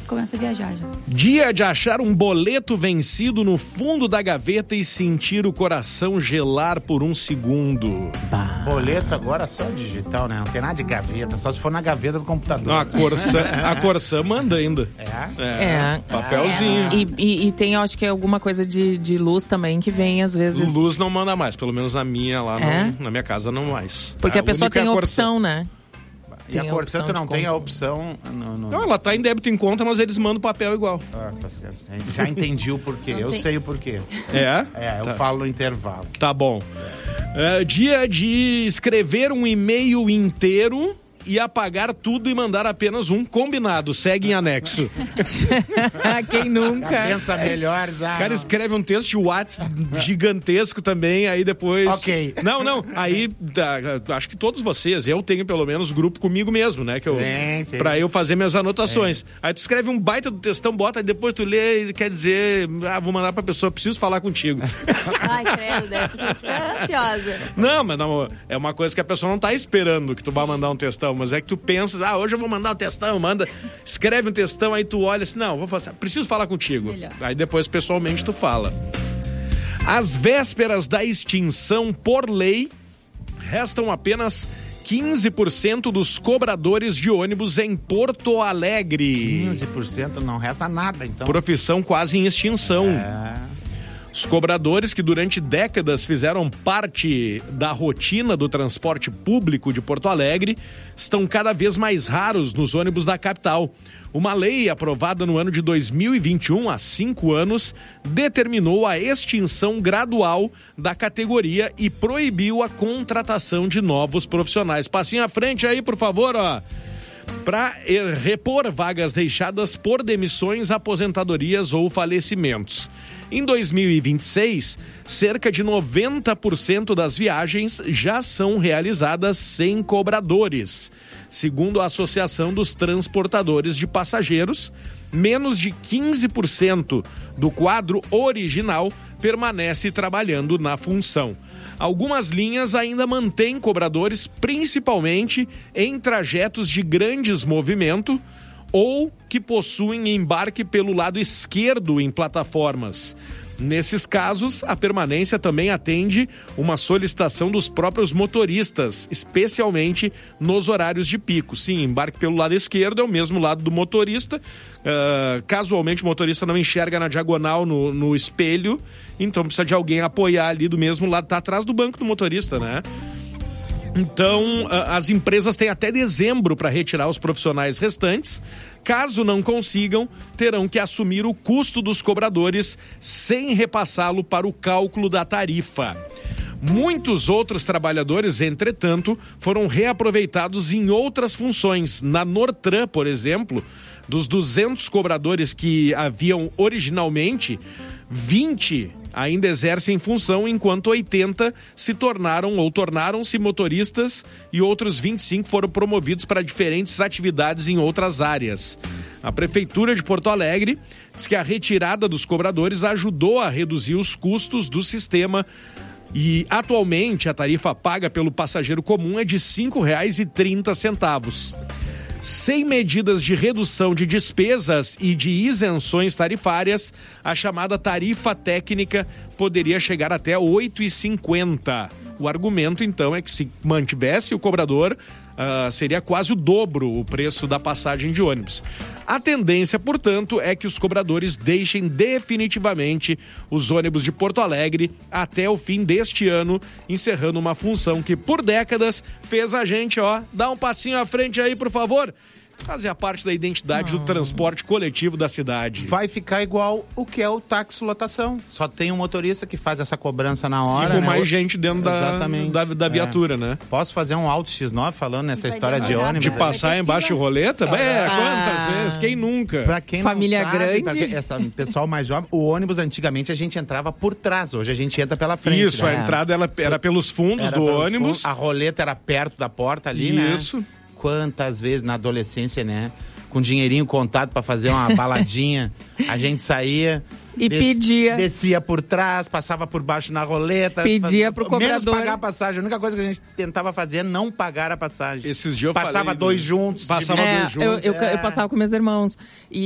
começa a viajar já. Dia de achar um boleto vencido no fundo da gaveta e sentir o coração gelar por um segundo. Boleto agora só digital, né? Não tem nada de gaveta, só se for na gaveta do computador. Não, a Corsã manda ainda. Papelzinho. E tem, eu acho que é alguma coisa de luz também que vem às vezes. Luz não manda mais, pelo menos na minha lá, não, na minha casa não mais. Porque a pessoa tem a opção, né? E a Corsã tu não tem a opção... Não, ela tá em débito em conta, mas eles mandam papel igual. Tá certo. Já entendi o porquê, sei o porquê. Eu falo no intervalo. Tá bom. Dia de escrever um e-mail inteiro e apagar tudo e mandar apenas um combinado. Segue em anexo. Quem nunca? Pensa melhor. O cara escreve um texto de WhatsApp gigantesco também, aí depois... Ok. Não, aí acho que todos vocês, eu tenho pelo menos grupo comigo mesmo, né? Que eu, sim. Pra eu fazer minhas anotações. Aí tu escreve um baita do textão, bota, e depois tu lê e quer dizer, vou mandar pra pessoa, preciso falar contigo. Ai, credo, daí a pessoa fica ansiosa. Não, mas não, é uma coisa que a pessoa não tá esperando que tu vá mandar um textão. Mas é que tu pensas, hoje eu vou mandar um textão, escreve um textão, aí tu olha assim, não, vou fazer, preciso falar contigo. Melhor. Aí depois pessoalmente tu fala. Às vésperas da extinção por lei, restam apenas 15% dos cobradores de ônibus em Porto Alegre. 15% não resta nada, então. Profissão quase em extinção. Os cobradores, que durante décadas fizeram parte da rotina do transporte público de Porto Alegre, estão cada vez mais raros nos ônibus da capital. Uma lei aprovada no ano de 2021, há 5 anos, determinou a extinção gradual da categoria e proibiu a contratação de novos profissionais. Passinho à frente aí, por favor, para repor vagas deixadas por demissões, aposentadorias ou falecimentos. Em 2026, cerca de 90% das viagens já são realizadas sem cobradores. Segundo a Associação dos Transportadores de Passageiros, menos de 15% do quadro original permanece trabalhando na função. Algumas linhas ainda mantêm cobradores, principalmente em trajetos de grandes movimento ou que possuem embarque pelo lado esquerdo em plataformas. Nesses casos, a permanência também atende uma solicitação dos próprios motoristas, especialmente nos horários de pico. Sim, embarque pelo lado esquerdo é o mesmo lado do motorista. Casualmente, o motorista não enxerga na diagonal no espelho, então precisa de alguém apoiar ali do mesmo lado, tá atrás do banco do motorista, né? Então, as empresas têm até dezembro para retirar os profissionais restantes. Caso não consigam, terão que assumir o custo dos cobradores sem repassá-lo para o cálculo da tarifa. Muitos outros trabalhadores, entretanto, foram reaproveitados em outras funções. Na Nortran, por exemplo, dos 200 cobradores que haviam originalmente, 20 ainda exercem função, enquanto 80 tornaram-se motoristas e outros 25 foram promovidos para diferentes atividades em outras áreas. A Prefeitura de Porto Alegre diz que a retirada dos cobradores ajudou a reduzir os custos do sistema e, atualmente, a tarifa paga pelo passageiro comum é de R$ 5,30. Sem medidas de redução de despesas e de isenções tarifárias, a chamada tarifa técnica poderia chegar até R$ 8,50. O argumento, então, é que se mantivesse o cobrador, seria quase o dobro o preço da passagem de ônibus. A tendência, portanto, é que os cobradores deixem definitivamente os ônibus de Porto Alegre até o fim deste ano, encerrando uma função que, por décadas, fez a gente, dar um passinho à frente aí, por favor. Fazia parte da identidade do transporte coletivo da cidade. Vai ficar igual o que é o táxi lotação. Só tem um motorista que faz essa cobrança na hora. Com mais gente dentro da viatura, né? Posso fazer um Auto X9 falando nessa história de ônibus? De passar embaixo de roleta? Quantas vezes? Quem nunca? Pra quem Família não sabe, grande. Pessoal mais jovem, o ônibus antigamente a gente entrava por trás, hoje a gente entra pela frente. Isso, né? A entrada era pelos fundos do ônibus. A roleta era perto da porta ali, né? Isso. Quantas vezes na adolescência, né? Com dinheirinho contado pra fazer uma baladinha, a gente saía e pedia. Descia por trás, passava por baixo na roleta. Pedia pro cobrador. Menos pagar a passagem. A única coisa que a gente tentava fazer é não pagar a passagem. Esses dias eu passava falei dois juntos. Passava dois juntos. Eu passava com meus irmãos.